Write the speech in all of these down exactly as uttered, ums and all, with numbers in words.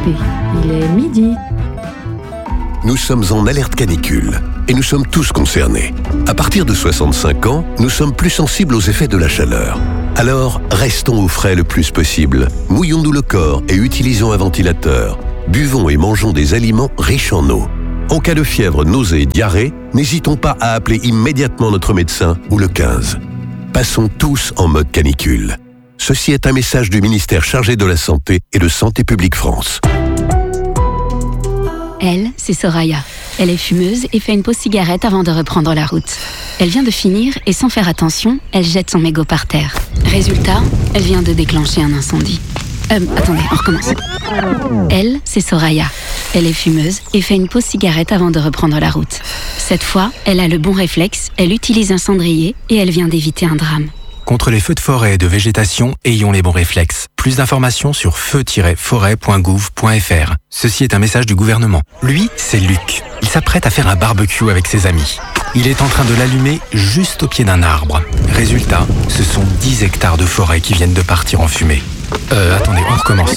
P, il est midi. Nous sommes en alerte canicule et nous sommes tous concernés. À partir de soixante-cinq ans, nous sommes plus sensibles aux effets de la chaleur. Alors, restons au frais le plus possible. Mouillons-nous le corps et utilisons un ventilateur. Buvons et mangeons des aliments riches en eau. En cas de fièvre, nausée et diarrhée, n'hésitons pas à appeler immédiatement notre médecin ou le quinze. Passons tous en mode canicule. Ceci est un message du ministère chargé de la Santé et de Santé publique France. Elle, c'est Soraya. Elle est fumeuse et fait une pause cigarette avant de reprendre la route. Elle vient de finir et sans faire attention, elle jette son mégot par terre. Résultat, elle vient de déclencher un incendie. Euh, attendez, on recommence. Elle, c'est Soraya. Elle est fumeuse et fait une pause cigarette avant de reprendre la route. Cette fois, elle a le bon réflexe, elle utilise un cendrier et elle vient d'éviter un drame. Contre les feux de forêt et de végétation, ayons les bons réflexes. Plus d'informations sur feu tiret forêt point gouv point f r. Ceci est un message du gouvernement. Lui, c'est Luc. Il s'apprête à faire un barbecue avec ses amis. Il est en train de l'allumer juste au pied d'un arbre. Résultat, ce sont dix hectares de forêt qui viennent de partir en fumée. Euh, attendez, on recommence.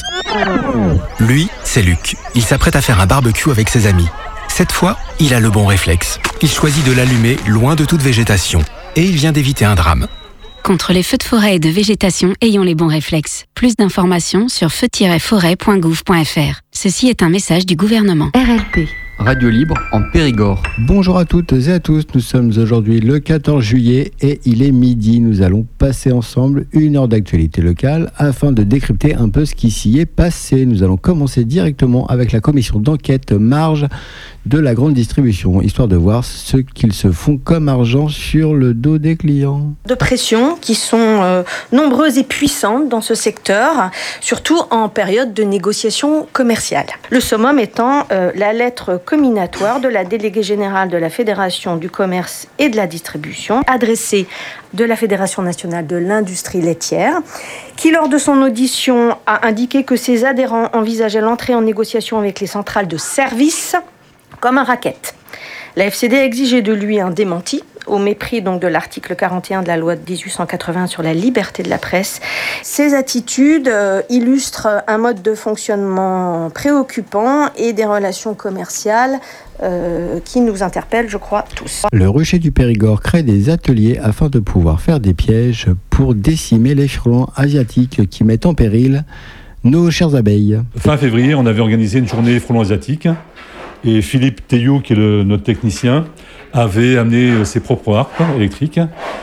Lui, c'est Luc. Il s'apprête à faire un barbecue avec ses amis. Cette fois, il a le bon réflexe. Il choisit de l'allumer loin de toute végétation. Et il vient d'éviter un drame. Contre les feux de forêt et de végétation, ayons les bons réflexes. Plus d'informations sur feu tiret forêt point gouv point f r. Ceci est un message du gouvernement. R L P. Radio Libre en Périgord. Bonjour à toutes et à tous, nous sommes aujourd'hui le quatorze juillet et il est midi. Nous allons passer ensemble une heure d'actualité locale afin de décrypter un peu ce qui s'y est passé. Nous allons commencer directement avec la commission d'enquête marge de la grande distribution, histoire de voir ce qu'ils se font comme argent sur le dos des clients. De pression qui sont euh, nombreuses et puissantes dans ce secteur, surtout en période de négociation commerciale. Le summum étant euh, la lettre comminatoire de la déléguée générale de la Fédération du commerce et de la distribution, adressée de la Fédération nationale de l'industrie laitière, qui lors de son audition a indiqué que ses adhérents envisageaient l'entrée en négociation avec les centrales de service comme un racket. La F C D a exigé de lui un démenti, au mépris donc de l'article quarante et un de la loi de dix-huit cent quatre-vingts sur la liberté de la presse. Ces attitudes euh, illustrent un mode de fonctionnement préoccupant et des relations commerciales euh, qui nous interpellent, je crois, tous. Le rucher du Périgord crée des ateliers afin de pouvoir faire des pièges pour décimer les frelons asiatiques qui mettent en péril nos chères abeilles. Fin février, on avait organisé une journée frelons asiatiques. Et Philippe Théiou, qui est le, notre technicien, avait amené ses propres harpes électriques.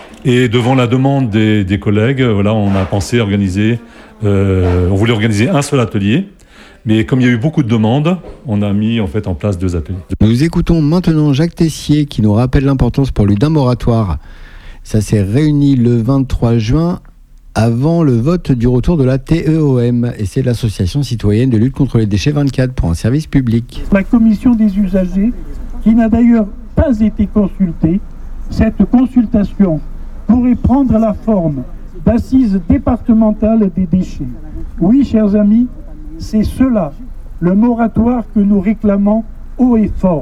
Et devant la demande des, des collègues, voilà, on a pensé organiser, euh, on voulait organiser un seul atelier. Mais comme il y a eu beaucoup de demandes, on a mis en fait en place deux ateliers. Nous écoutons maintenant Jacques Tessier qui nous rappelle l'importance pour lui d'un moratoire. Ça s'est réuni le vingt-trois juin avant le vote du retour de la T E O M, et c'est l'association citoyenne de lutte contre les déchets vingt-quatre pour un service public. La commission des usagers, qui n'a d'ailleurs pas été consultée, cette consultation pourrait prendre la forme d'assises départementales des déchets. Oui, chers amis, c'est cela, le moratoire que nous réclamons haut et fort.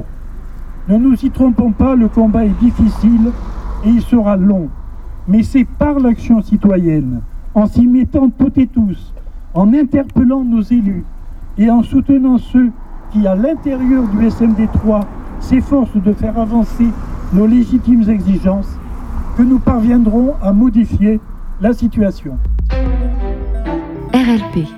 Ne nous y trompons pas, le combat est difficile et il sera long. Mais c'est par l'action citoyenne, en s'y mettant toutes et tous, en interpellant nos élus et en soutenant ceux qui, à l'intérieur du S M D trois, s'efforcent de faire avancer nos légitimes exigences, que nous parviendrons à modifier la situation. R L P.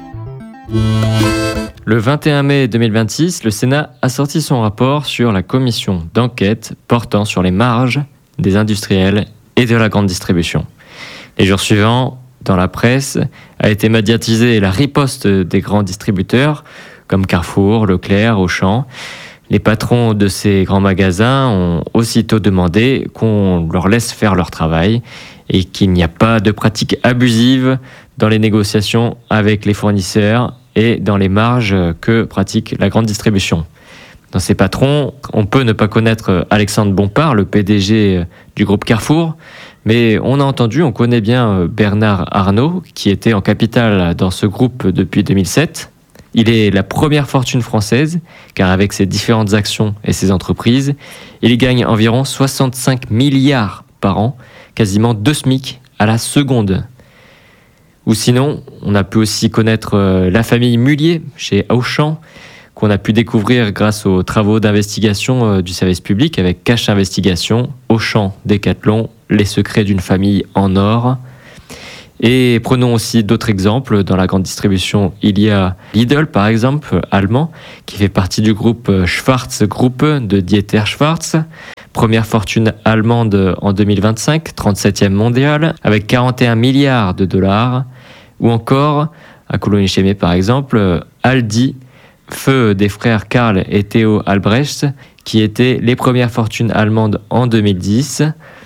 Le vingt et un mai deux mille vingt-six, le Sénat a sorti son rapport sur la commission d'enquête portant sur les marges des industriels et de la grande distribution. Les jours suivants, dans la presse, a été médiatisée la riposte des grands distributeurs comme Carrefour, Leclerc, Auchan. Les patrons de ces grands magasins ont aussitôt demandé qu'on leur laisse faire leur travail et qu'il n'y a pas de pratiques abusives dans les négociations avec les fournisseurs et dans les marges que pratique la grande distribution. Dans ces patrons, on peut ne pas connaître Alexandre Bompard, le P D G du groupe Carrefour, mais on a entendu, on connaît bien Bernard Arnault, qui était en capital dans ce groupe depuis deux mille sept. Il est la première fortune française, car avec ses différentes actions et ses entreprises, il gagne environ soixante-cinq milliards par an, quasiment deux SMIC à la seconde. Ou sinon, on a pu aussi connaître euh, la famille Mullier chez Auchan, qu'on a pu découvrir grâce aux travaux d'investigation euh, du service public avec Cache Investigation, Auchan, Decathlon, les secrets d'une famille en or. Et prenons aussi d'autres exemples. Dans la grande distribution, il y a Lidl, par exemple, allemand, qui fait partie du groupe Schwarz Group de Dieter Schwarz. Première fortune allemande en deux mille vingt-cinq, trente-septième mondiale, avec quarante et un milliards de dollars. Ou encore, à Colonie-Chemé, par exemple, Aldi, feu des frères Karl et Theo Albrecht, qui étaient les premières fortunes allemandes en deux mille dix.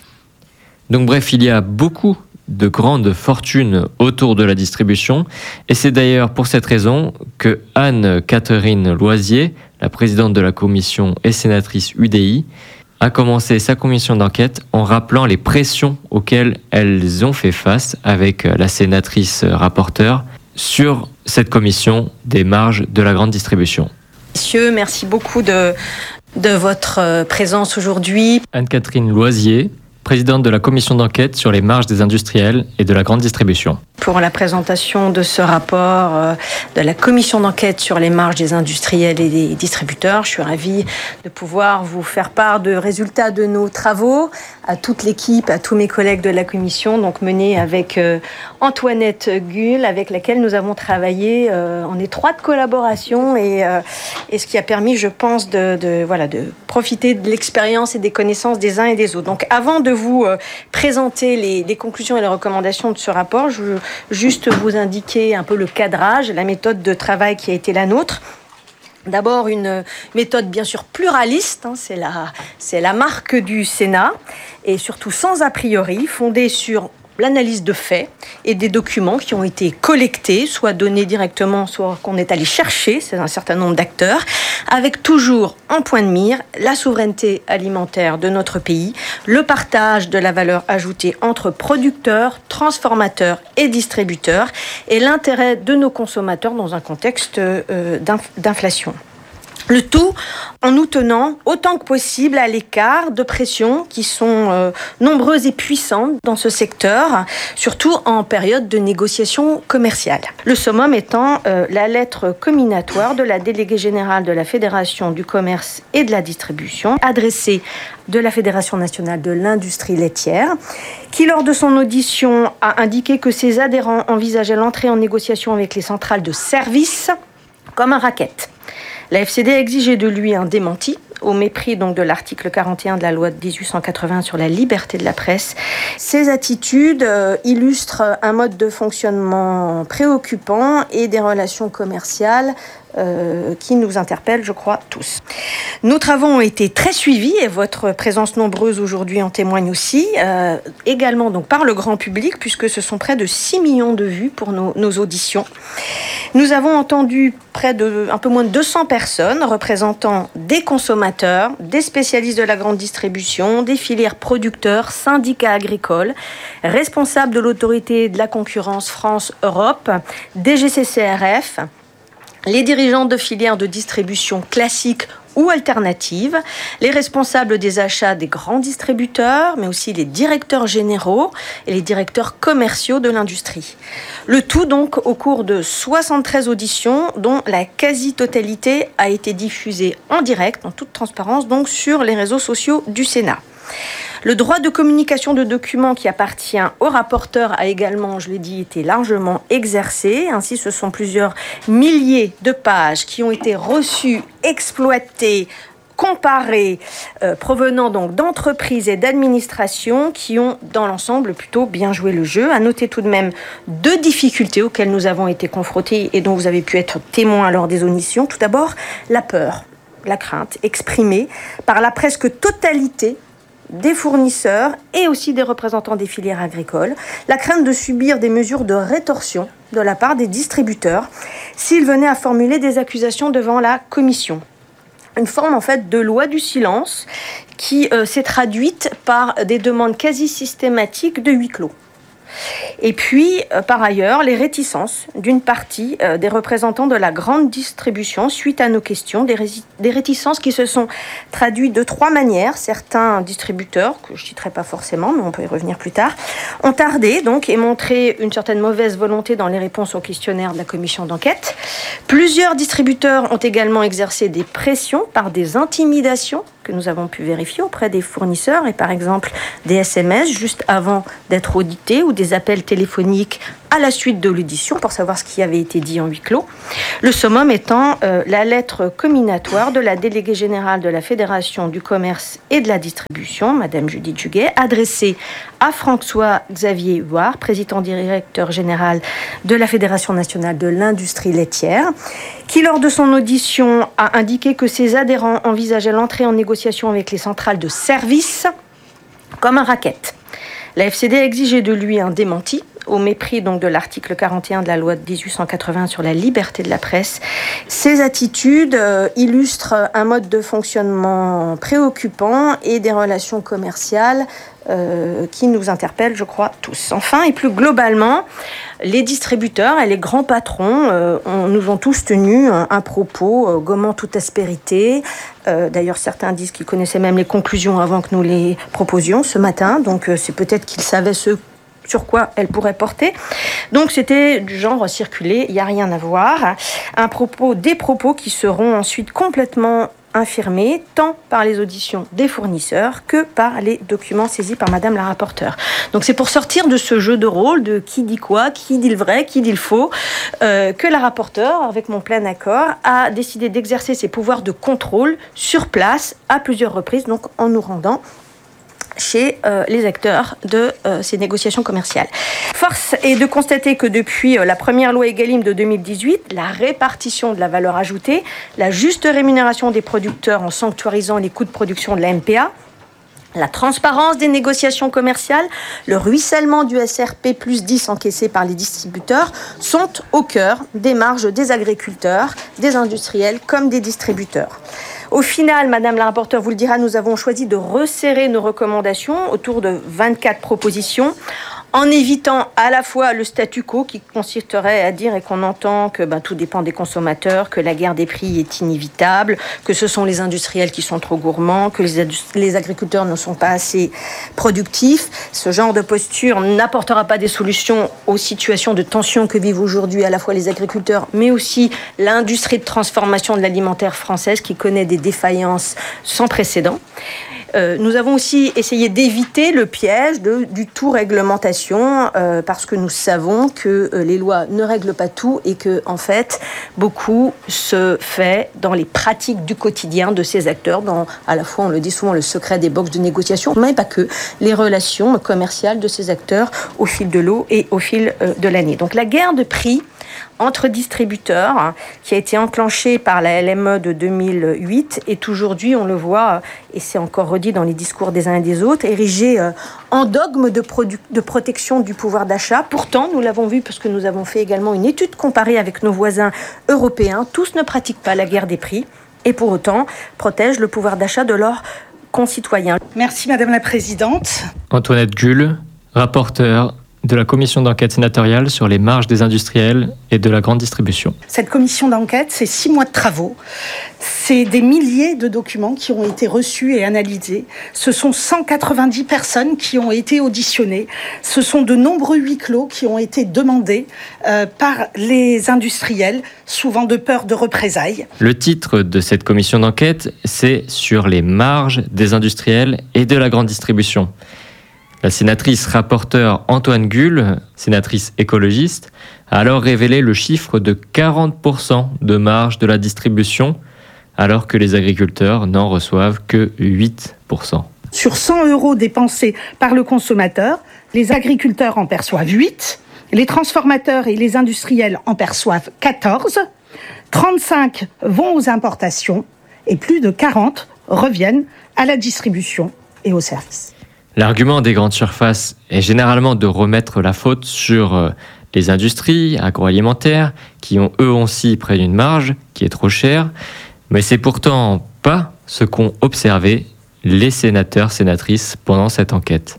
Donc bref, il y a beaucoup de grandes fortunes autour de la distribution. Et c'est d'ailleurs pour cette raison que Anne-Catherine Loisier, la présidente de la commission et sénatrice U D I, a commencé sa commission d'enquête en rappelant les pressions auxquelles elles ont fait face avec la sénatrice rapporteure sur cette commission des marges de la grande distribution. Messieurs, merci beaucoup de, de votre présence aujourd'hui. Anne-Catherine Loisier, présidente de la commission d'enquête sur les marges des industriels et de la grande distribution. Pour la présentation de ce rapport euh, de la commission d'enquête sur les marges des industriels et des distributeurs, je suis ravie de pouvoir vous faire part de résultats de nos travaux à toute l'équipe, à tous mes collègues de la commission, donc menée avec euh, Antoinette Gull, avec laquelle nous avons travaillé euh, en étroite collaboration et, euh, et ce qui a permis, je pense, de, de, voilà, de profiter de l'expérience et des connaissances des uns et des autres. Donc avant de vous euh, présenter les, les conclusions et les recommandations de ce rapport, je veux juste vous indiquer un peu le cadrage, la méthode de travail qui a été la nôtre. D'abord, une méthode bien sûr pluraliste, hein, c'est la, c'est la marque du Sénat, et surtout sans a priori, fondée sur l'analyse de faits et des documents qui ont été collectés, soit donnés directement, soit qu'on est allé chercher, c'est un certain nombre d'acteurs, avec toujours en point de mire la souveraineté alimentaire de notre pays, le partage de la valeur ajoutée entre producteurs, transformateurs et distributeurs, et l'intérêt de nos consommateurs dans un contexte euh, d'inf- d'inflation. Le tout en nous tenant autant que possible à l'écart de pressions qui sont euh, nombreuses et puissantes dans ce secteur, surtout en période de négociation commerciale. Le summum étant euh, la lettre comminatoire de la déléguée générale de la Fédération du commerce et de la distribution, adressée de la Fédération nationale de l'industrie laitière, qui lors de son audition a indiqué que ses adhérents envisageaient l'entrée en négociation avec les centrales de services comme un racket. La F C D a exigé de lui un démenti, au mépris donc de l'article quarante et un de la loi de dix-huit cent quatre-vingts sur la liberté de la presse. Ces attitudes euh, illustrent un mode de fonctionnement préoccupant et des relations commerciales Euh, qui nous interpelle, je crois, tous. Nos travaux ont été très suivis et votre présence nombreuse aujourd'hui en témoigne aussi, euh, également donc par le grand public, puisque ce sont près de six millions de vues pour nos, nos auditions. Nous avons entendu près de un peu moins de deux cents personnes représentant des consommateurs, des spécialistes de la grande distribution, des filières producteurs, syndicats agricoles, responsables de l'autorité de la concurrence France-Europe, D G C C R F, les dirigeants de filières de distribution classiques ou alternatives, les responsables des achats des grands distributeurs, mais aussi les directeurs généraux et les directeurs commerciaux de l'industrie. Le tout donc au cours de soixante-treize auditions, dont la quasi-totalité a été diffusée en direct, en toute transparence, donc sur les réseaux sociaux du Sénat. Le droit de communication de documents qui appartient au rapporteur a également, je l'ai dit, été largement exercé. Ainsi, ce sont plusieurs milliers de pages qui ont été reçues, exploitées, comparées, euh, provenant donc d'entreprises et d'administrations qui ont, dans l'ensemble, plutôt bien joué le jeu. À noter tout de même deux difficultés auxquelles nous avons été confrontés et dont vous avez pu être témoins lors des auditions. Tout d'abord, la peur, la crainte exprimée par la presque totalité des fournisseurs et aussi des représentants des filières agricoles, la crainte de subir des mesures de rétorsion de la part des distributeurs s'ils venaient à formuler des accusations devant la commission. Une forme en fait de loi du silence qui euh, s'est traduite par des demandes quasi systématiques de huis clos. Et puis, euh, par ailleurs, les réticences d'une partie euh, des représentants de la grande distribution suite à nos questions, des, rési- des réticences qui se sont traduites de trois manières. Certains distributeurs, que je ne citerai pas forcément, mais on peut y revenir plus tard, ont tardé donc et montré une certaine mauvaise volonté dans les réponses au questionnaire de la commission d'enquête. Plusieurs distributeurs ont également exercé des pressions par des intimidations que nous avons pu vérifier auprès des fournisseurs, et par exemple des S M S juste avant d'être audités ou des appels téléphoniques à la suite de l'audition pour savoir ce qui avait été dit en huis clos. Le summum étant euh, la lettre comminatoire de la déléguée générale de la Fédération du commerce et de la distribution, Madame Judith Juguet, adressée à François-Xavier Huard, président directeur général de la Fédération nationale de l'industrie laitière, qui lors de son audition a indiqué que ses adhérents envisageaient l'entrée en négociation avec les centrales de service comme un racket. La F C D a exigé de lui un démenti, au mépris donc de l'article quarante et un de la loi de dix-huit cent quatre-vingts sur la liberté de la presse. Ces attitudes euh, illustrent un mode de fonctionnement préoccupant et des relations commerciales euh, qui nous interpellent, je crois, tous. Enfin, et plus globalement, les distributeurs et les grands patrons euh, on, nous ont tous tenu un, un propos euh, gommant toute aspérité. Euh, d'ailleurs, certains disent qu'ils connaissaient même les conclusions avant que nous les proposions ce matin. Donc, euh, c'est peut-être qu'ils savaient ce sur quoi elle pourrait porter. Donc c'était du genre circuler, il n'y a rien à voir. Un propos, des propos qui seront ensuite complètement infirmés, tant par les auditions des fournisseurs que par les documents saisis par Madame la rapporteure. Donc c'est pour sortir de ce jeu de rôle de qui dit quoi, qui dit le vrai, qui dit le faux, euh, que la rapporteure, avec mon plein accord, a décidé d'exercer ses pouvoirs de contrôle sur place à plusieurs reprises, donc en nous rendant chez euh, les acteurs de euh, ces négociations commerciales. Force est de constater que depuis euh, la première loi Egalim de deux mille dix-huit, la répartition de la valeur ajoutée, la juste rémunération des producteurs en sanctuarisant les coûts de production de la M P A, la transparence des négociations commerciales, le ruissellement du S R P plus dix encaissé par les distributeurs sont au cœur des marges des agriculteurs, des industriels comme des distributeurs. Au final, Madame la rapporteure vous le dira, nous avons choisi de resserrer nos recommandations autour de vingt-quatre propositions, en évitant à la fois le statu quo qui consisterait à dire et qu'on entend que ben, tout dépend des consommateurs, que la guerre des prix est inévitable, que ce sont les industriels qui sont trop gourmands, que les, adus- les agriculteurs ne sont pas assez productifs. Ce genre de posture n'apportera pas des solutions aux situations de tension que vivent aujourd'hui à la fois les agriculteurs, mais aussi l'industrie de transformation de l'alimentaire française qui connaît des défaillances sans précédent. Euh, nous avons aussi essayé d'éviter le piège de, du tout réglementation euh, parce que nous savons que euh, les lois ne règlent pas tout et que en fait beaucoup se fait dans les pratiques du quotidien de ces acteurs, dans à la fois on le dit souvent le secret des boxes de négociation, mais pas que, les relations commerciales de ces acteurs au fil de l'eau et au fil euh, de l'année. Donc la guerre de prix entre distributeurs, hein, qui a été enclenchée par la L M E de deux mille huit, est aujourd'hui, on le voit, et c'est encore redit dans les discours des uns et des autres, érigée euh, en dogme de, produ- de protection du pouvoir d'achat. Pourtant, nous l'avons vu parce que nous avons fait également une étude comparée avec nos voisins européens, tous ne pratiquent pas la guerre des prix et pour autant protègent le pouvoir d'achat de leurs concitoyens. Merci Madame la Présidente. Antoinette Gull, rapporteure de la commission d'enquête sénatoriale sur les marges des industriels et de la grande distribution. Cette commission d'enquête, c'est six mois de travaux. C'est des milliers de documents qui ont été reçus et analysés. Ce sont cent quatre-vingt-dix personnes qui ont été auditionnées. Ce sont de nombreux huis clos qui ont été demandés euh, par les industriels, souvent de peur de représailles. Le titre de cette commission d'enquête, c'est « Sur les marges des industriels et de la grande distribution ». La sénatrice rapporteure Antoine Gull, sénatrice écologiste, a alors révélé le chiffre de quarante pour cent de marge de la distribution, alors que les agriculteurs n'en reçoivent que huit pour cent. Sur cent euros dépensés par le consommateur, les agriculteurs en perçoivent huit, les transformateurs et les industriels en perçoivent quatorze, trente-cinq vont aux importations et plus de quarante reviennent à la distribution et aux services. L'argument des grandes surfaces est généralement de remettre la faute sur les industries agroalimentaires qui ont eux aussi pris une marge qui est trop chère, mais c'est pourtant pas ce qu'ont observé les sénateurs, sénatrices pendant cette enquête.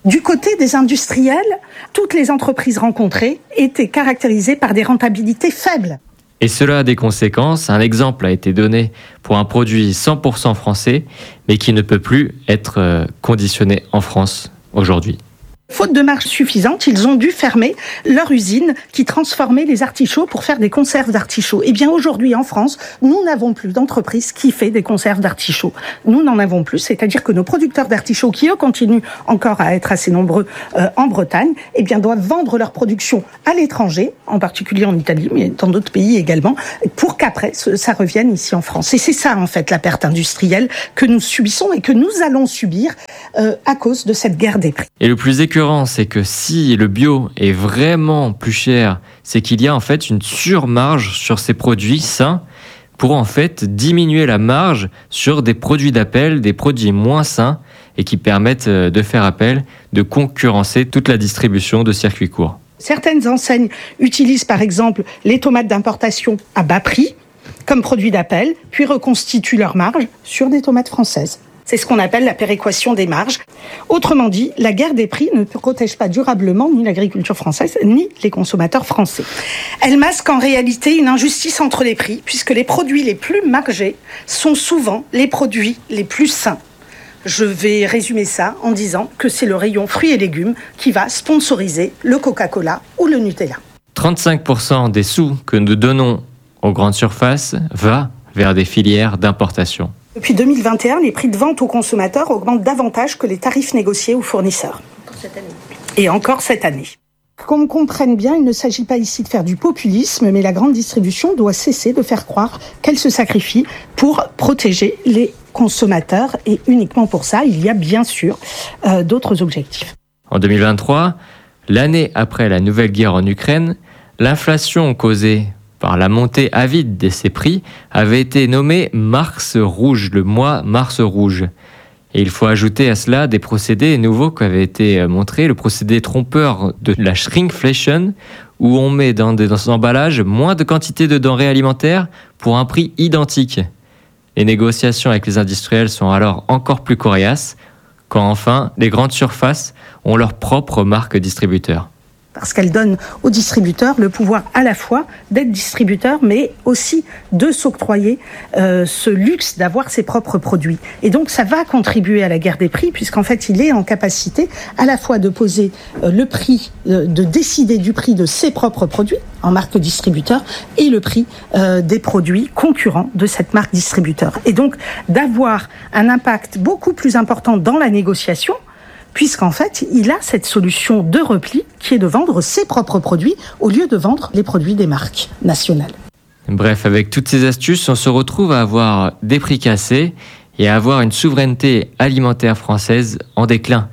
Du côté des industriels, toutes les entreprises rencontrées étaient caractérisées par des rentabilités faibles. Et cela a des conséquences. Un exemple a été donné pour un produit cent pour cent français, mais qui ne peut plus être conditionné en France aujourd'hui. Faute de marge suffisante, ils ont dû fermer leur usine qui transformait les artichauts pour faire des conserves d'artichauts. Eh bien, aujourd'hui, en France, nous n'avons plus d'entreprise qui fait des conserves d'artichauts. Nous n'en avons plus, c'est-à-dire que nos producteurs d'artichauts, qui eux continuent encore à être assez nombreux euh, en Bretagne, eh bien, doivent vendre leur production à l'étranger, en particulier en Italie, mais dans d'autres pays également, pour qu'après, ça revienne ici en France. Et c'est ça, en fait, la perte industrielle que nous subissons et que nous allons subir euh, à cause de cette guerre des prix. Et le plus écœurant, c'est que si le bio est vraiment plus cher, c'est qu'il y a en fait une surmarge sur ces produits sains pour en fait diminuer la marge sur des produits d'appel, des produits moins sains et qui permettent de faire appel, de concurrencer toute la distribution de circuits courts. Certaines enseignes utilisent par exemple les tomates d'importation à bas prix comme produit d'appel, puis reconstituent leur marge sur des tomates françaises. C'est ce qu'on appelle la péréquation des marges. Autrement dit, la guerre des prix ne protège pas durablement ni l'agriculture française, ni les consommateurs français. Elle masque en réalité une injustice entre les prix, puisque les produits les plus margés sont souvent les produits les plus sains. Je vais résumer ça en disant que c'est le rayon fruits et légumes qui va sponsoriser le Coca-Cola ou le Nutella. trente-cinq pour cent des sous que nous donnons aux grandes surfaces va vers des filières d'importation. Depuis deux mille vingt et un, les prix de vente aux consommateurs augmentent davantage que les tarifs négociés aux fournisseurs. Encore cette année. Et encore cette année. Qu'on me comprenne bien, il ne s'agit pas ici de faire du populisme, mais la grande distribution doit cesser de faire croire qu'elle se sacrifie pour protéger les consommateurs. Et uniquement pour ça, il y a bien sûr euh, d'autres objectifs. En deux mille vingt-trois, l'année après la nouvelle guerre en Ukraine, l'inflation causée par la montée avide de ces prix, avait été nommé Mars Rouge, le mois Mars Rouge. Et il faut ajouter à cela des procédés nouveaux qui avaient été montrés, le procédé trompeur de la shrinkflation, où on met dans des, dans des emballages moins de quantité de denrées alimentaires pour un prix identique. Les négociations avec les industriels sont alors encore plus coriaces, quand enfin les grandes surfaces ont leur propre marque distributeur. Parce qu'elle donne aux distributeurs le pouvoir à la fois d'être distributeur, mais aussi de s'octroyer euh, ce luxe d'avoir ses propres produits. Et donc ça va contribuer à la guerre des prix, puisqu'en fait il est en capacité à la fois de poser euh, le prix, euh, de décider du prix de ses propres produits en marque distributeur et le prix euh, des produits concurrents de cette marque distributeur. Et donc d'avoir un impact beaucoup plus important dans la négociation, puisqu'en fait, il a cette solution de repli qui est de vendre ses propres produits au lieu de vendre les produits des marques nationales. Bref, avec toutes ces astuces, on se retrouve à avoir des prix cassés et à avoir une souveraineté alimentaire française en déclin.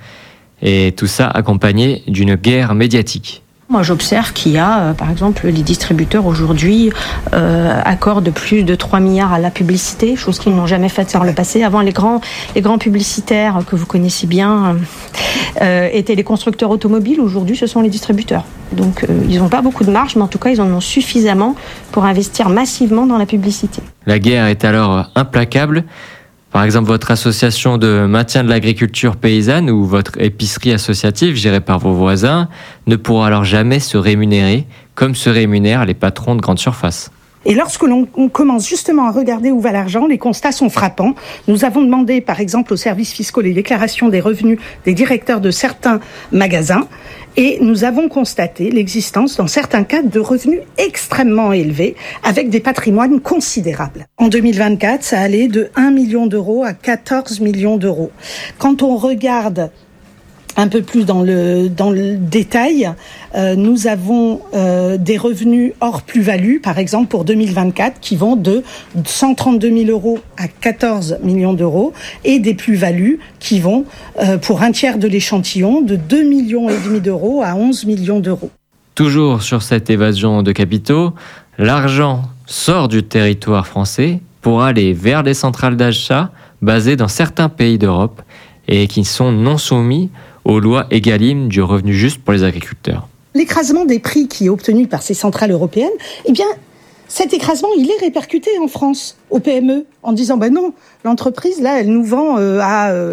Et tout ça accompagné d'une guerre médiatique. Moi, j'observe qu'il y a, euh, par exemple, les distributeurs aujourd'hui euh, accordent plus de trois milliards à la publicité, chose qu'ils n'ont jamais faite dans le passé. Avant, les grands, les grands publicitaires que vous connaissez bien euh, étaient les constructeurs automobiles. Aujourd'hui, ce sont les distributeurs. Donc, euh, ils n'ont pas beaucoup de marge, mais en tout cas, ils en ont suffisamment pour investir massivement dans la publicité. La guerre est alors implacable. Par exemple, votre association de maintien de l'agriculture paysanne ou votre épicerie associative gérée par vos voisins ne pourra alors jamais se rémunérer comme se rémunèrent les patrons de grandes surfaces. Et lorsque l'on commence justement à regarder où va l'argent, les constats sont frappants. Nous avons demandé, par exemple, aux services fiscaux les déclarations des revenus des directeurs de certains magasins et nous avons constaté l'existence, dans certains cas, de revenus extrêmement élevés avec des patrimoines considérables. En deux mille vingt-quatre, ça allait de un million d'euros à quatorze millions d'euros. Quand on regarde un peu plus dans le, dans le détail, euh, nous avons euh, des revenus hors plus-value, par exemple pour deux mille vingt-quatre, qui vont de cent trente-deux mille euros à quatorze millions d'euros, et des plus-values qui vont, euh, pour un tiers de l'échantillon, de deux millions et demi d'euros à onze millions d'euros. Toujours sur cette évasion de capitaux, l'argent sort du territoire français pour aller vers les centrales d'achat basées dans certains pays d'Europe et qui sont non soumis aux lois Egalim du revenu juste pour les agriculteurs. L'écrasement des prix qui est obtenu par ces centrales européennes, eh bien, cet écrasement, il est répercuté en France, aux P M E, en disant, ben non, l'entreprise, là, elle nous vend euh, à, euh,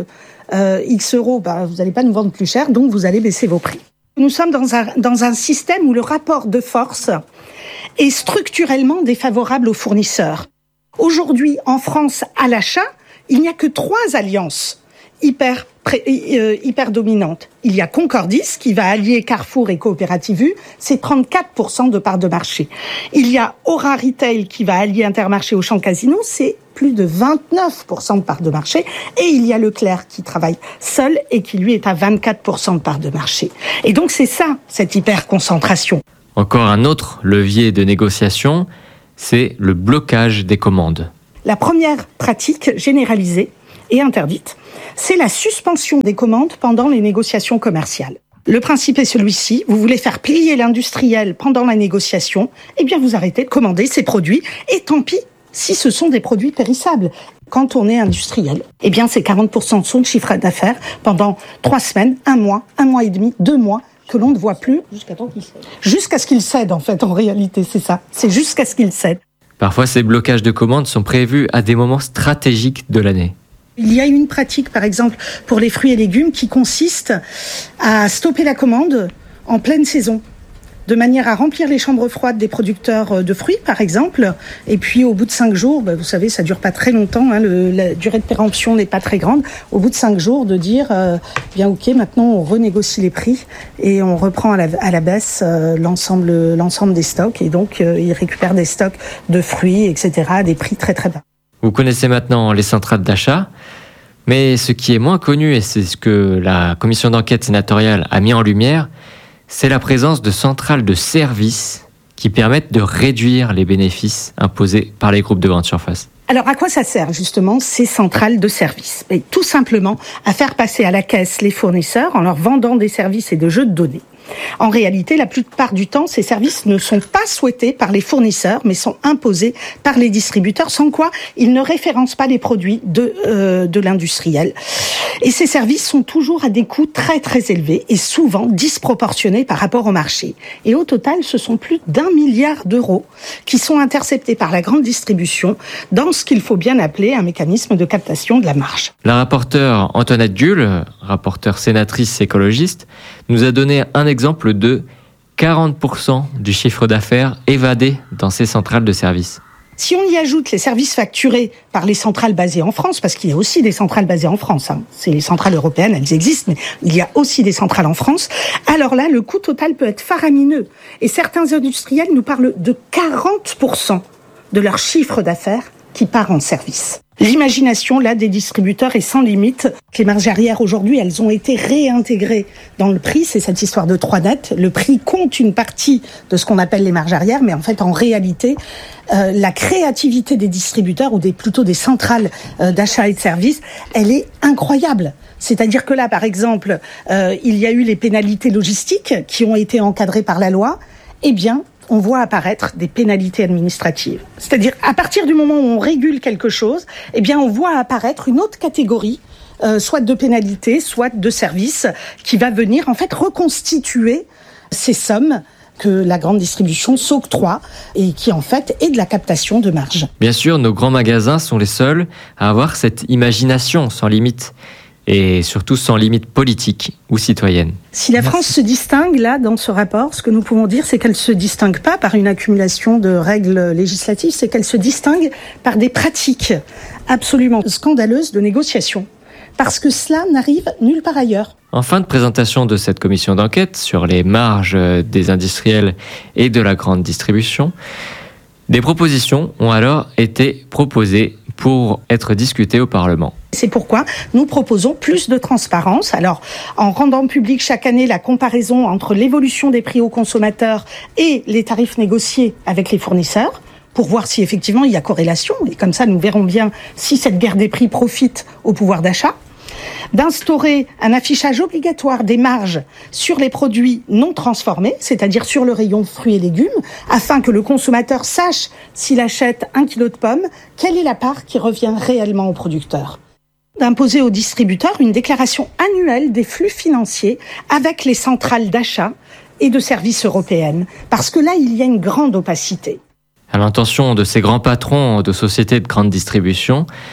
euh, X euros, bah, vous n'allez pas nous vendre plus cher, donc vous allez baisser vos prix. Nous sommes dans un, dans un système où le rapport de force est structurellement défavorable aux fournisseurs. Aujourd'hui, en France, à l'achat, il n'y a que trois alliances hyper, pré, euh, hyper dominantes. Il y a Concordis, qui va allier Carrefour et Coopérative U, c'est trente-quatre pour cent de part de marché. Il y a Aura Retail, qui va allier Intermarché au Auchan Casino, c'est plus de vingt-neuf pour cent de part de marché. Et il y a Leclerc, qui travaille seul et qui, lui, est à vingt-quatre pour cent de part de marché. Et donc, c'est ça, cette hyper-concentration. Encore un autre levier de négociation, c'est le blocage des commandes. La première pratique généralisée et interdite, c'est la suspension des commandes pendant les négociations commerciales. Le principe est celui-ci, vous voulez faire plier l'industriel pendant la négociation, eh bien vous arrêtez de commander ces produits, et tant pis si ce sont des produits périssables. Quand on est industriel, eh bien c'est quarante pour cent de son chiffre d'affaires pendant trois semaines, un mois, un mois et demi, deux mois, que l'on ne voit plus. Jusqu'à temps qu'il cède. Jusqu'à ce qu'il cède, en fait, en réalité, c'est ça. C'est jusqu'à ce qu'il cède. Parfois, ces blocages de commandes sont prévus à des moments stratégiques de l'année. Il y a une pratique, par exemple, pour les fruits et légumes qui consiste à stopper la commande en pleine saison, de manière à remplir les chambres froides des producteurs de fruits, par exemple. Et puis, au bout de cinq jours, bah, vous savez, ça dure pas très longtemps, hein, le, la durée de péremption n'est pas très grande. Au bout de cinq jours, de dire, euh, bien ok, maintenant on renégocie les prix et on reprend à la, à la baisse euh, l'ensemble, l'ensemble des stocks. Et donc, euh, ils récupèrent des stocks de fruits, et cetera, à des prix très très bas. Vous connaissez maintenant les centrales d'achat, mais ce qui est moins connu, et c'est ce que la commission d'enquête sénatoriale a mis en lumière, c'est la présence de centrales de services qui permettent de réduire les bénéfices imposés par les groupes de grande surface. Alors à quoi ça sert justement ces centrales de services ? Et tout simplement à faire passer à la caisse les fournisseurs en leur vendant des services et des jeux de données. En réalité, la plupart du temps, ces services ne sont pas souhaités par les fournisseurs, mais sont imposés par les distributeurs, sans quoi ils ne référencent pas les produits de, euh, de l'industriel. Et ces services sont toujours à des coûts très très élevés et souvent disproportionnés par rapport au marché. Et au total, ce sont plus d'un milliard d'euros qui sont interceptés par la grande distribution dans ce qu'il faut bien appeler un mécanisme de captation de la marge. La rapporteure Antoinette Gull, rapporteure sénatrice écologiste, nous a donné un exemple de quarante pour cent du chiffre d'affaires évadé dans ces centrales de services. Si on y ajoute les services facturés par les centrales basées en France, parce qu'il y a aussi des centrales basées en France, hein, c'est les centrales européennes, elles existent, mais il y a aussi des centrales en France, alors là, le coût total peut être faramineux. Et certains industriels nous parlent de quarante pour cent de leur chiffre d'affaires qui part en service. L'imagination, là, des distributeurs est sans limite. Les marges arrière, aujourd'hui, elles ont été réintégrées dans le prix. C'est cette histoire de trois nets. Le prix compte une partie de ce qu'on appelle les marges arrière, mais en fait, en réalité, euh, la créativité des distributeurs, ou des, plutôt des centrales euh, d'achat et de services, elle est incroyable. C'est-à-dire que là, par exemple, euh, il y a eu les pénalités logistiques qui ont été encadrées par la loi. Eh bien, on voit apparaître des pénalités administratives. C'est-à-dire, à partir du moment où on régule quelque chose, eh bien, on voit apparaître une autre catégorie, euh, soit de pénalités, soit de services, qui va venir, en fait, reconstituer ces sommes que la grande distribution s'octroie et qui, en fait, est de la captation de marge. Bien sûr, nos grands magasins sont les seuls à avoir cette imagination sans limite. Et surtout sans limite politique ou citoyenne. Si la France se distingue, là, dans ce rapport, ce que nous pouvons dire, c'est qu'elle ne se distingue pas par une accumulation de règles législatives, c'est qu'elle se distingue par des pratiques absolument scandaleuses de négociation. Parce que cela n'arrive nulle part ailleurs. En fin de présentation de cette commission d'enquête sur les marges des industriels et de la grande distribution, des propositions ont alors été proposées pour être discutées au Parlement. C'est pourquoi nous proposons plus de transparence. Alors, en rendant public chaque année la comparaison entre l'évolution des prix aux consommateurs et les tarifs négociés avec les fournisseurs, pour voir si effectivement il y a corrélation. Et comme ça, nous verrons bien si cette guerre des prix profite au pouvoir d'achat. D'instaurer un affichage obligatoire des marges sur les produits non transformés, c'est-à-dire sur le rayon fruits et légumes, afin que le consommateur sache s'il achète un kilo de pommes, quelle est la part qui revient réellement au producteur. D'imposer aux distributeurs une déclaration annuelle des flux financiers avec les centrales d'achat et de services européennes, parce que là, il y a une grande opacité. À l'intention de ces grands patrons de sociétés de grande distribution,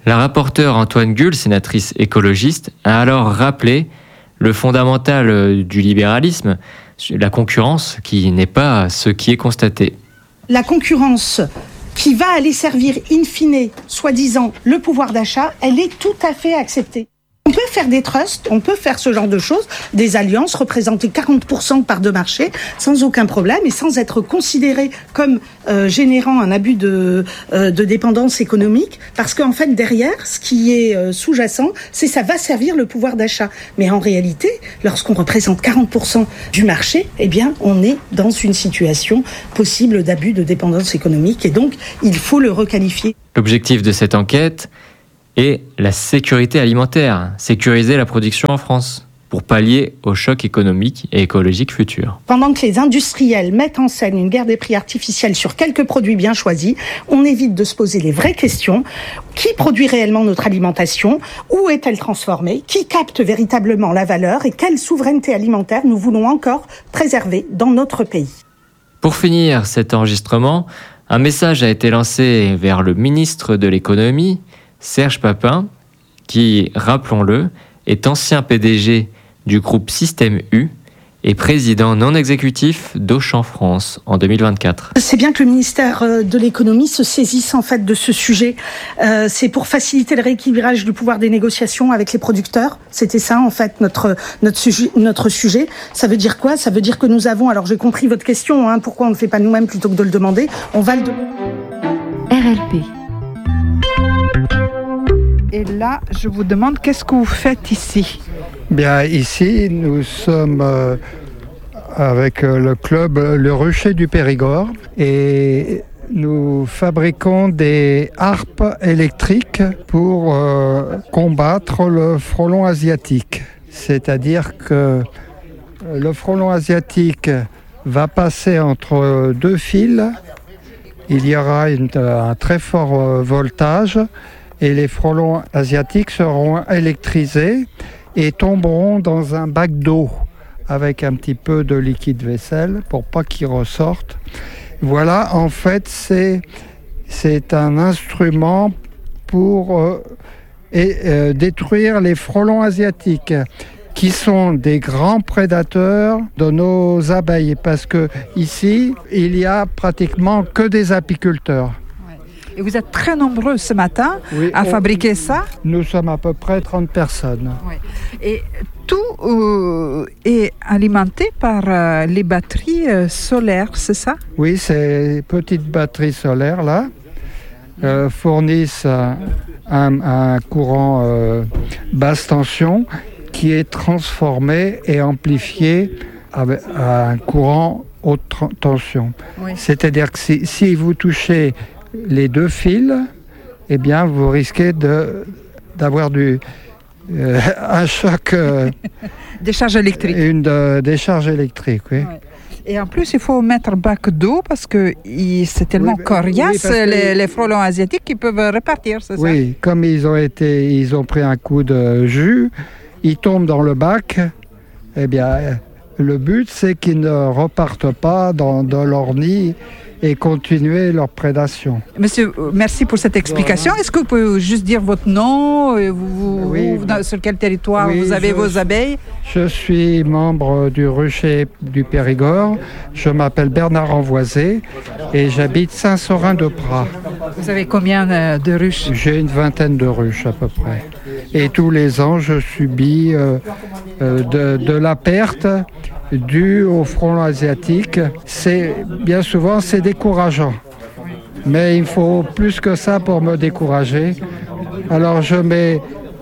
La rapporteure Antoine Gull, sénatrice écologiste, a alors rappelé le fondamental du libéralisme, la concurrence qui n'est pas ce qui est constaté. La concurrence qui va aller servir in fine, soi-disant, le pouvoir d'achat, elle est tout à fait acceptée. On peut faire des trusts, on peut faire ce genre de choses, des alliances, représenter quarante pour cent de parts de marché, sans aucun problème, et sans être considéré comme euh, générant un abus de, euh, de dépendance économique, parce qu'en fait, derrière, ce qui est euh, sous-jacent, c'est ça va servir le pouvoir d'achat. Mais en réalité, lorsqu'on représente quarante pour cent du marché, eh bien, on est dans une situation possible d'abus de dépendance économique, et donc, il faut le requalifier. L'objectif de cette enquête est la sécurité alimentaire, sécuriser la production en France pour pallier au choc économique et écologique futur. Pendant que les industriels mettent en scène une guerre des prix artificielle sur quelques produits bien choisis, on évite de se poser les vraies questions. Qui produit réellement notre alimentation ? Où est-elle transformée ? Qui capte véritablement la valeur ? Et quelle souveraineté alimentaire nous voulons encore préserver dans notre pays ? Pour finir cet enregistrement, un message a été lancé vers le ministre de l'économie, Serge Papin, qui, rappelons-le, est ancien P D G du groupe Système U et président non exécutif d'Auchan France en deux mille vingt-quatre. C'est bien que le ministère de l'économie se saisisse en fait de ce sujet. Euh, c'est pour faciliter le rééquilibrage du pouvoir des négociations avec les producteurs. C'était ça en fait notre notre sujet. Notre sujet. Ça veut dire quoi ? Ça veut dire que nous avons. Alors j'ai compris votre question. Hein, pourquoi on ne le fait pas nous-mêmes plutôt que de le demander ? On va le demander. R L P. Et là, je vous demande, qu'est-ce que vous faites ici ? Bien, ici, nous sommes euh, avec euh, le club Le Rucher du Périgord et nous fabriquons des harpes électriques pour euh, combattre le frelon asiatique. C'est-à-dire que le frelon asiatique va passer entre deux fils, il y aura une, un très fort euh, voltage, et les frelons asiatiques seront électrisés et tomberont dans un bac d'eau avec un petit peu de liquide vaisselle pour pas qu'ils ressortent. Voilà, en fait, c'est, c'est un instrument pour euh, et, euh, détruire les frelons asiatiques qui sont des grands prédateurs de nos abeilles parce que ici, il y a pratiquement que des apiculteurs. Et vous êtes très nombreux ce matin oui, à on, fabriquer ça ? Nous sommes à peu près trente personnes. Oui. Et tout euh, est alimenté par euh, les batteries euh, solaires, c'est ça ? Oui, ces petites batteries solaires là euh, fournissent un, un, un courant euh, basse tension qui est transformé et amplifié avec un courant haute tension. Oui. C'est-à-dire que si, si vous touchez les deux fils, eh bien, vous risquez de, d'avoir du, euh, un choc... Euh, décharge électrique. Une de, décharge électrique, oui. Ouais. Et en plus, il faut mettre un bac d'eau parce que il, c'est tellement oui, coriace, oui, les, les frelons asiatiques qui peuvent repartir, c'est oui, ça ? Oui, comme ils ont, été, ils ont pris un coup de jus, ils tombent dans le bac, eh bien, le but, c'est qu'ils ne repartent pas dans, dans leur nid et continuer leur prédation. Monsieur, merci pour cette explication. Est-ce que vous pouvez juste dire votre nom et vous, oui, vous, dans, sur quel territoire oui, vous avez je, vos abeilles ? Je suis membre du Rucher du Périgord. Je m'appelle Bernard Envoisé et j'habite Saint-Saurin-de-Praz. Vous avez combien de ruches ? J'ai une vingtaine de ruches à peu près. Et tous les ans, je subis euh, euh, de, de la perte due au frelon asiatique. C'est, bien souvent, c'est décourageant. Mais il faut plus que ça pour me décourager. Alors je, mets,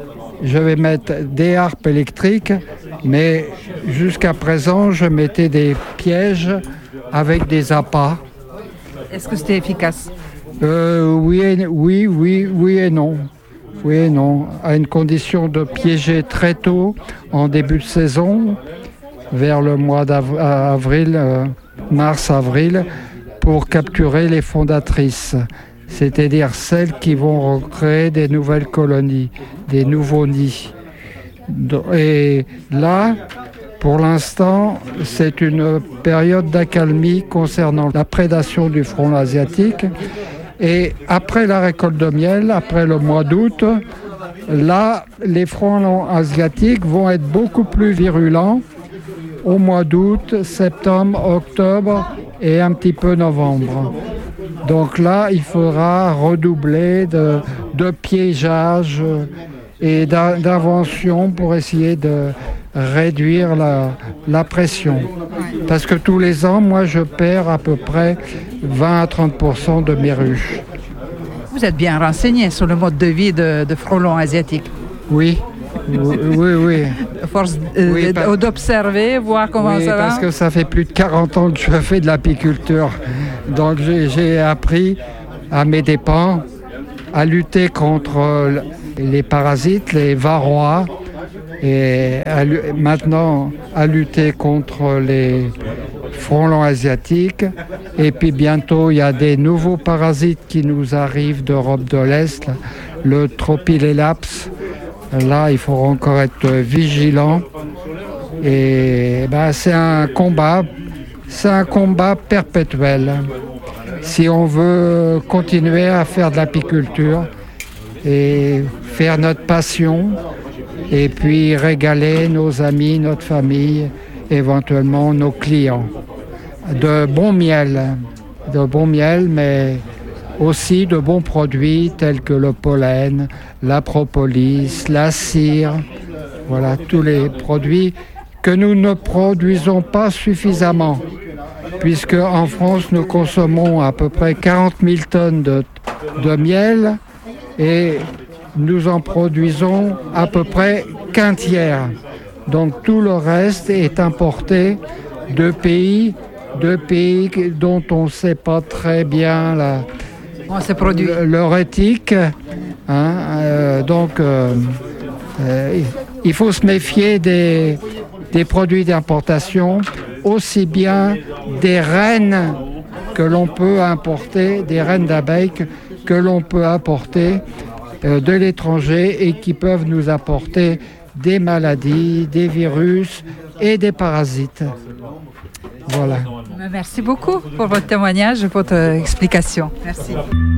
je vais mettre des harpes électriques, mais jusqu'à présent, je mettais des pièges avec des appâts. Est-ce que c'était efficace ? euh, oui, et, oui, oui, oui et non. Oui et non. À une condition de piéger très tôt, en début de saison, vers le mois d'avril, euh, mars-avril, pour capturer les fondatrices, c'est-à-dire celles qui vont recréer des nouvelles colonies, des nouveaux nids. Et là, pour l'instant, c'est une période d'accalmie concernant la prédation du frelon asiatique. Et après la récolte de miel, après le mois d'août, là, les frelons asiatiques vont être beaucoup plus virulents au mois d'août, septembre, octobre et un petit peu novembre. Donc là, il faudra redoubler de, de piégeage et d'invention pour essayer de réduire la, la pression. Parce que tous les ans, moi, je perds à peu près vingt à trente pour cent de mes ruches. Vous êtes bien renseigné sur le mode de vie de, de frelons asiatiques. Oui, oui, oui. oui. À force euh, oui, par... d'observer, voir comment oui, ça va. Parce que ça fait plus de quarante ans que je fais de l'apiculture. Donc j'ai, j'ai appris à mes dépens à lutter contre les parasites, les varrois, et à, maintenant à lutter contre les frelons asiatiques. Et puis bientôt, il y a des nouveaux parasites qui nous arrivent d'Europe de l'Est, le Tropilelaps. Là, il faut encore être vigilant. Et ben, c'est un combat, c'est un combat perpétuel. Si on veut continuer à faire de l'apiculture et faire notre passion, et puis régaler nos amis, notre famille, éventuellement nos clients. De bon miel, de bon miel, mais aussi de bons produits tels que le pollen, la propolis, la cire, voilà, tous les produits que nous ne produisons pas suffisamment, puisque en France, nous consommons à peu près quarante mille tonnes de, de miel et nous en produisons à peu près qu'un tiers. Donc tout le reste est importé de pays, de pays dont on ne sait pas très bien la, le, leur éthique. Hein, euh, donc euh, euh, il faut se méfier des, des produits d'importation, aussi bien des reines que l'on peut importer, des reines d'abeilles que, que l'on peut apporter de l'étranger et qui peuvent nous apporter des maladies, des virus et des parasites. Voilà. Merci beaucoup pour votre témoignage et votre explication. Merci.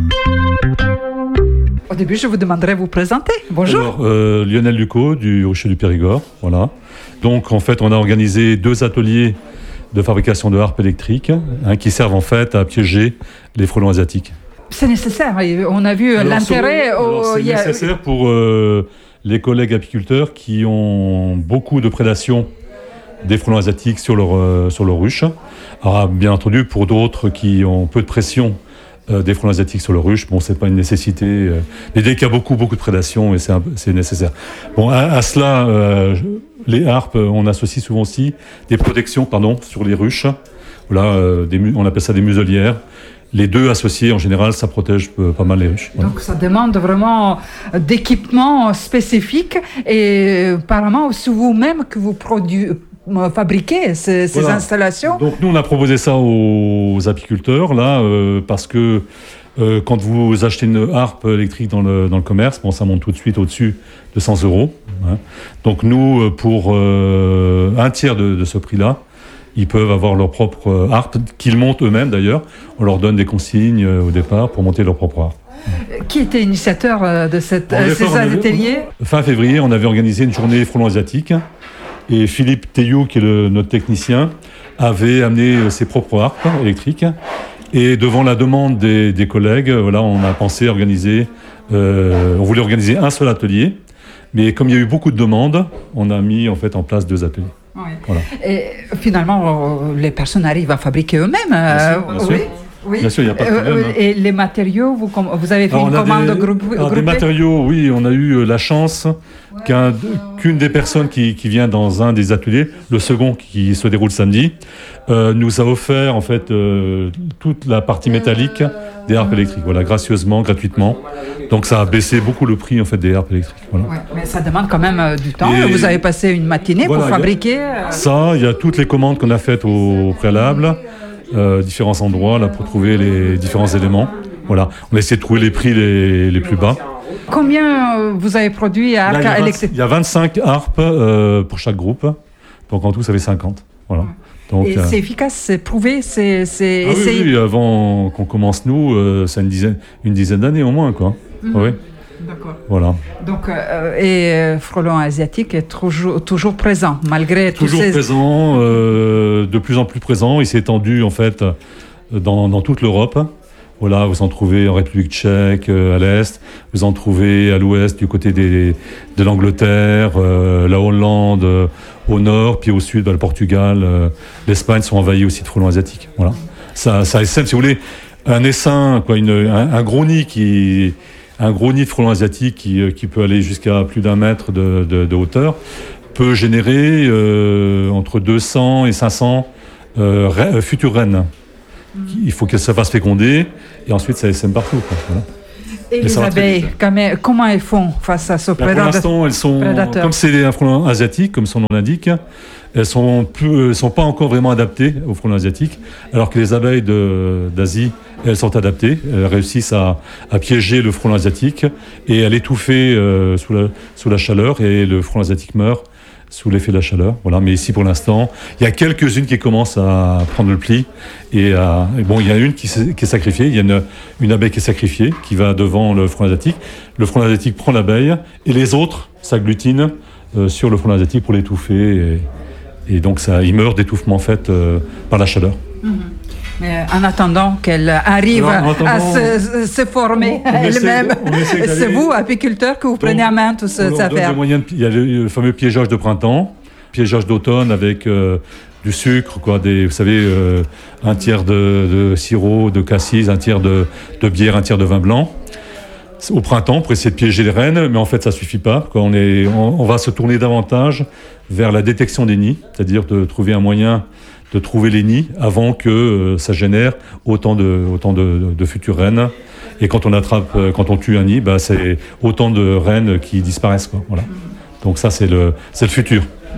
Au début, je vous demanderai de vous présenter. Bonjour. Alors, euh, Lionel Lucot du Rocher du Périgord. Voilà. Donc, en fait, on a organisé deux ateliers de fabrication de harpes électriques hein, qui servent en fait à piéger les frelons asiatiques. C'est nécessaire. On a vu alors, l'intérêt. C'est, au... c'est nécessaire pour euh, les collègues apiculteurs qui ont beaucoup de prédation des frelons asiatiques sur leur, euh, sur leur ruche. Alors, bien entendu, pour d'autres qui ont peu de pression euh, des frelons asiatiques sur leur ruche, bon, c'est pas une nécessité. Euh, mais dès qu'il y a beaucoup, beaucoup de prédation, et c'est, un, c'est nécessaire. Bon, à, à cela, euh, les harpes, on associe souvent aussi des protections, pardon, sur les ruches. Voilà, euh, des, on appelle ça des muselières. Les deux associés, en général, ça protège pas mal les ruches. Voilà. Donc ça demande vraiment d'équipements spécifiques et apparemment c'est vous-même que vous produ- fabriquez ces, ces voilà. installations. Donc nous, on a proposé ça aux apiculteurs, là, euh, parce que euh, quand vous achetez une harpe électrique dans le, dans le commerce, bon, ça monte tout de suite au-dessus de cent euros. Hein. Donc nous, pour euh, un tiers de, de ce prix-là, ils peuvent avoir leur propre harpe, qu'ils montent eux-mêmes d'ailleurs. On leur donne des consignes au départ pour monter leur propre harpe. Qui était initiateur de cette, euh, ces ateliers ? Fin février, on avait organisé une journée frelons asiatiques. Et Philippe Teillou, qui est le, notre technicien, avait amené ses propres harpes électriques. Et devant la demande des, des collègues, voilà, on a pensé organiser... Euh, on voulait organiser un seul atelier. Mais comme il y a eu beaucoup de demandes, on a mis en fait en place deux ateliers. Oui. Voilà. Et finalement, les personnes arrivent à fabriquer eux-mêmes. Bien sûr, bien sûr. Oui. Oui. Bien sûr, il n'y a pas de problème. Euh, et les matériaux, vous, vous avez fait alors, une commande des, groupée alors, des matériaux, oui, on a eu la chance ouais. qu'un, qu'une des personnes qui, qui vient dans un des ateliers, le second qui se déroule samedi, euh, nous a offert en fait euh, toute la partie métallique des harpes électriques, voilà, gracieusement, gratuitement. Donc ça a baissé beaucoup le prix en fait des harpes électriques. Voilà. Ouais, mais ça demande quand même euh, du temps. Et vous avez passé une matinée voilà, pour fabriquer. Euh... Ça, il y a toutes les commandes qu'on a faites au, au préalable. Euh, différents endroits là pour trouver les différents éléments. Voilà, on a essayé de trouver les prix les, les plus bas. Combien euh, vous avez produit à harpes électriques ? Il y a vingt-cinq harpes euh, pour chaque groupe, donc en tout ça fait cinquante. Voilà. Donc, et euh, c'est efficace, c'est prouvé, c'est, c'est ah essayé. oui, oui, avant qu'on commence nous, euh, c'est une dizaine, une dizaine d'années au moins, quoi. Mhm. Oui. D'accord. Voilà. Donc, euh, et euh, Frelon asiatique est toujours, toujours présent, malgré tous Toujours ces... présent, euh, de plus en plus présent. Il s'est étendu en fait dans, dans toute l'Europe. Voilà, vous en trouvez en République tchèque, euh, à l'est. Vous en trouvez à l'ouest, du côté des, de l'Angleterre, euh, la Hollande, euh, au nord, puis au sud, bah, le Portugal, euh, l'Espagne sont envahis aussi de frelons asiatiques. Voilà. Ça, ça essaime, si vous voulez, un essaim, quoi, une, un, un gros nid qui... Un gros nid de frelons asiatiques qui, qui peut aller jusqu'à plus d'un mètre de, de, de hauteur peut générer euh, entre deux cents et cinq cents euh, re- futures reines. Mmh. Il faut qu'elles se fassent féconder et ensuite ça essaime partout. Quoi. Voilà. Et, et les abeilles, comment, comment elles font face à ce ben, prédateur? Pour l'instant, elles sont, prédateur. Comme c'est un frelon asiatique, comme son nom l'indique, elles sont plus, sont pas encore vraiment adaptées aux frelons asiatiques, alors que les abeilles de, d'Asie, elles sont adaptées, elles réussissent à, à piéger le frelon asiatique et à l'étouffer euh, sous, la, sous la chaleur, et le frelon asiatique meurt sous l'effet de la chaleur. Voilà. Mais ici, pour l'instant, il y a quelques-unes qui commencent à prendre le pli. Et, à, et bon, il y a une qui, qui est sacrifiée. Il y a une, une abeille qui est sacrifiée, qui va devant le frelon asiatique. Le frelon asiatique prend l'abeille, et les autres s'agglutinent euh, sur le frelon asiatique pour l'étouffer. Et, et donc, ça, il meurt d'étouffement fait euh, par la chaleur. Mm-hmm. Mais en attendant qu'elle arrive Alors, attendant, à se, se former on, on elle-même, essaie, c'est vous, apiculteur, que vous prenez donc, à main toute cette affaire. Il y a le, le fameux piégeage de printemps, piégeage d'automne avec euh, du sucre, quoi, des, vous savez, euh, un tiers de, de sirop de cassis, un tiers de, de bière, un tiers de vin blanc. Au printemps, pour essayer de piéger les reines, mais en fait, ça ne suffit pas. Quoi. On, est, on, on va se tourner davantage vers la détection des nids, c'est-à-dire de trouver un moyen de trouver les nids avant que euh, ça génère autant de, autant de, de, de futures reines. Et quand on attrape, euh, quand on tue un nid, bah, c'est autant de reines qui disparaissent. Quoi. Voilà. Donc ça, c'est le, c'est le futur.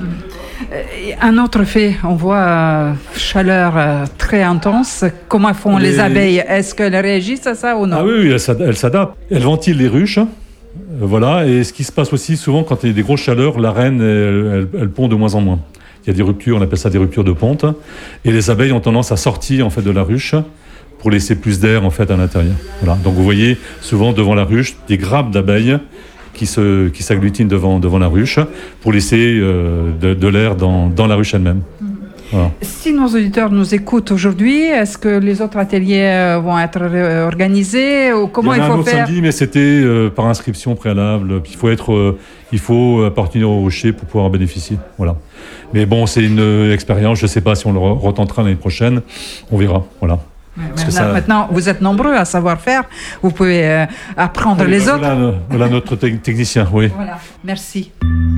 Un autre fait, on voit euh, chaleur euh, très intense. Comment font les, les abeilles? Est-ce qu'elles réagissent à ça ou non? Ah oui, oui, elles s'adaptent. Elles ventilent les ruches. Euh, voilà. Et ce qui se passe aussi souvent, quand il y a des grosses chaleurs, la reine, elle, elle, elle pond de moins en moins. Il y a des ruptures, on appelle ça des ruptures de ponte. Et les abeilles ont tendance à sortir en fait, de la ruche pour laisser plus d'air en fait, à l'intérieur. Voilà. Donc vous voyez souvent devant la ruche des grappes d'abeilles qui, se, qui s'agglutinent devant, devant la ruche pour laisser euh, de, de l'air dans, dans la ruche elle-même. Mmh. Voilà. Si nos auditeurs nous écoutent aujourd'hui, est-ce que les autres ateliers vont être organisés ou comment il, y en a il faut un autre faire samedi, mais c'était euh, par inscription préalable. Puis il faut être, euh, il faut appartenir au rocher pour pouvoir en bénéficier. Voilà. Mais bon, c'est une euh, expérience. Je ne sais pas si on le retentera l'année prochaine. On verra. Voilà. Maintenant, ça... maintenant, vous êtes nombreux à savoir faire. Vous pouvez euh, apprendre oui, les voilà, autres. Voilà, voilà notre te- technicien. Oui. Voilà. Merci.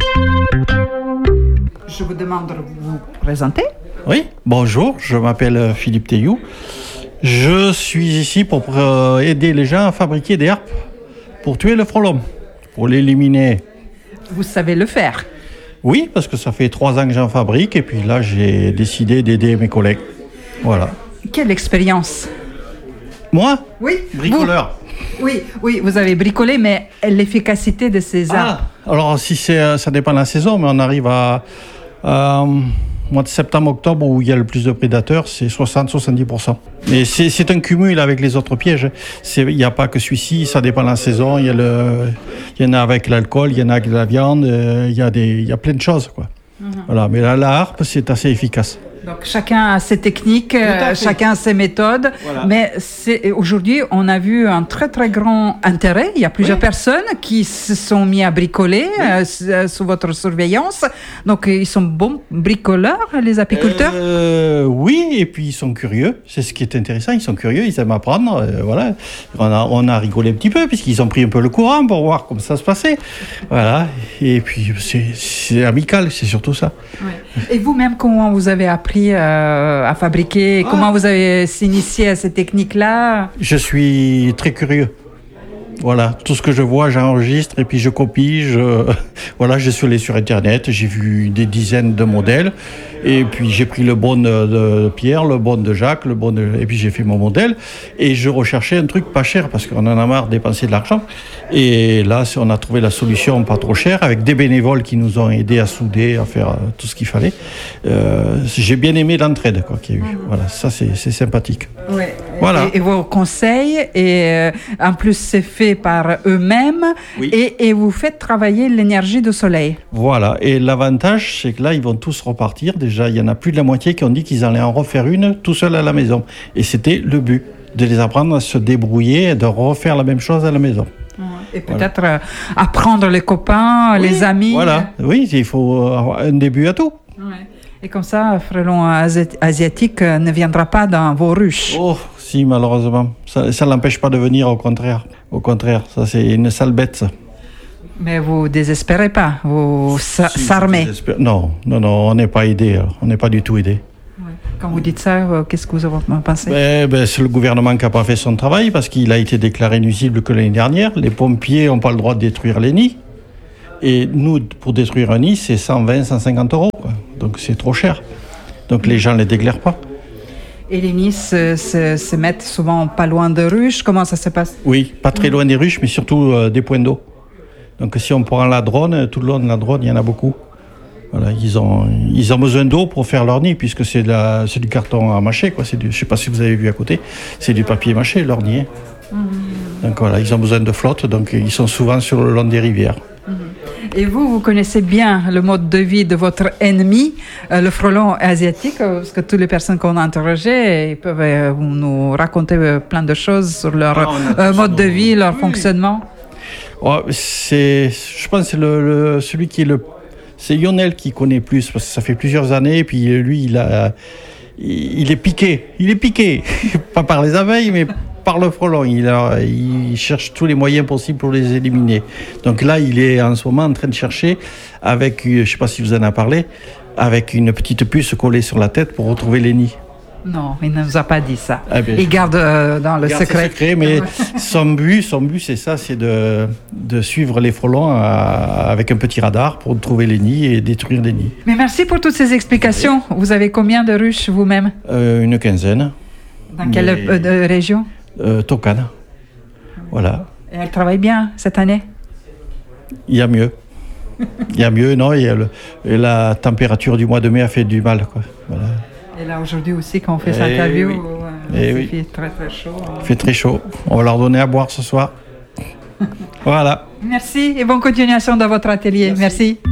Je vous demande de vous présenter. Oui, bonjour, je m'appelle Philippe Théou. Je suis ici pour euh, aider les gens à fabriquer des harpes pour tuer le frelon, pour l'éliminer. Vous savez le faire? Oui, parce que ça fait trois ans que j'en fabrique et puis là j'ai décidé d'aider mes collègues. Voilà. Quelle expérience? Moi? Oui. Bricoleur. Vous, oui, oui, vous avez bricolé, mais l'efficacité de ces arbres? Ah, alors si c'est, ça dépend de la saison, mais on arrive à... Euh, mois de septembre-octobre où il y a le plus de prédateurs, c'est soixante à soixante-dix pour cent. Mais c'est, c'est un cumul avec les autres pièges. Il n'y a pas que celui-ci, ça dépend de la saison. Il y, a le, il y en a avec l'alcool, il y en a avec la viande, il y a, des, il y a plein de choses. Quoi. Mm-hmm. Voilà. Mais la, la harpe, c'est assez efficace. Donc chacun a ses techniques, euh, chacun a ses méthodes, voilà. Mais c'est, aujourd'hui on a vu un très très grand intérêt. Il y a plusieurs oui. personnes qui se sont mis à bricoler oui. euh, sous votre surveillance. Donc ils sont bons bricoleurs, les apiculteurs. euh, Oui, et puis ils sont curieux. C'est ce qui est intéressant. Ils sont curieux, ils aiment apprendre. Euh, voilà. On a, on a rigolé un petit peu puisqu'ils ont pris un peu le courant pour voir comment ça se passait. Voilà. Et puis c'est, c'est amical, c'est surtout ça. Ouais. Et vous-même, comment vous avez appris Euh, à fabriquer? Ah. Comment vous avez s'initié à ces techniques-là? Je suis très curieux. Voilà, tout ce que je vois, j'enregistre et puis je copie. Je, voilà, je suis allé sur Internet, j'ai vu des dizaines de modèles Et puis j'ai pris le bon de Pierre, le bon de Jacques, le bon de... et puis j'ai fait mon modèle. Et je recherchais un truc pas cher parce qu'on en a marre de dépenser de l'argent. Et là, on a trouvé la solution pas trop chère avec des bénévoles qui nous ont aidés à souder, à faire tout ce qu'il fallait. Euh, j'ai bien aimé l'entraide quoi, qu'il y a eu. Voilà, ça c'est, c'est sympathique. Ouais. Voilà. Et, et vos conseils, et euh, en plus c'est fait par eux-mêmes, oui. et, et vous faites travailler l'énergie du soleil. Voilà, et l'avantage c'est que là ils vont tous repartir. Déjà il y en a plus de la moitié qui ont dit qu'ils allaient en refaire une tout seul à la maison. Et c'était le but, de les apprendre à se débrouiller et de refaire la même chose à la maison. Et peut-être voilà. euh, apprendre les copains, oui, les amis. Voilà, oui, il faut avoir un début à tout. Ouais. Et comme ça, frelon asiatique ne viendra pas dans vos ruches. Oh, si, malheureusement. Ça ne l'empêche pas de venir, au contraire. Au contraire, ça c'est une sale bête, ça. Mais vous désespérez pas, vous sa- si, s'armez. Non, non, non, on n'est pas aidé, on n'est pas du tout aidé. Ouais. Quand vous dites ça, qu'est-ce que vous en pensez? ben, ben, C'est le gouvernement qui n'a pas fait son travail parce qu'il a été déclaré nuisible que l'année dernière. Les pompiers n'ont pas le droit de détruire les nids. Et nous, pour détruire un nid, c'est cent vingt, cent cinquante euros. Quoi. Donc c'est trop cher. Donc les gens ne les déclarent pas. Et les nids se, se, se mettent souvent pas loin de ruches. Comment ça se passe? Oui, pas très loin des ruches, mais surtout euh, des points d'eau. Donc si on prend la Dronne, tout le long de la Dronne, il y en a beaucoup. Voilà, ils ont, ils ont besoin d'eau pour faire leur nid, puisque c'est, de la, c'est du carton à mâcher. Quoi. C'est du, je ne sais pas si vous avez vu à côté, c'est du papier mâché, leur nid. Mmh. Donc voilà, ils ont besoin de flotte, donc ils sont souvent sur le long des rivières. Mmh. Et vous, vous connaissez bien le mode de vie de votre ennemi, euh, le frelon asiatique, parce que toutes les personnes qu'on a interrogées, ils peuvent euh, nous raconter euh, plein de choses sur leur ah, euh, mode de vie, leur oui. fonctionnement. Oh, c'est, je pense que c'est le, le, celui qui est le... C'est Lionel qui connaît plus, parce que ça fait plusieurs années, puis lui, il, a, il est piqué. Il est piqué, pas par les abeilles, mais par le frelon. Il, a, il cherche tous les moyens possibles pour les éliminer. Donc là, il est en ce moment en train de chercher, avec, je ne sais pas si vous en avez parlé, avec une petite puce collée sur la tête pour retrouver les nids. Non, il ne nous a pas dit ça. Ah bien, il garde euh, dans le garde secret. secret. Mais son but, son but, c'est ça, c'est de, de suivre les frelons à, avec un petit radar pour trouver les nids et détruire les nids. Mais merci pour toutes ces explications. Vous avez combien de ruches vous-même? euh, Une quinzaine. Dans quelle mais... euh, région? euh, Tokane. Voilà. Et elle travaille bien cette année? Il y a mieux. Il y a mieux, non, il y a le, et la température du mois de mai a fait du mal, quoi. Voilà. Et là, aujourd'hui aussi, quand on fait cette interview, oui. euh, il oui. fait très très chaud. Il fait très chaud. On va leur donner à boire ce soir. Voilà. Merci et bonne continuation dans votre atelier. Merci. Merci.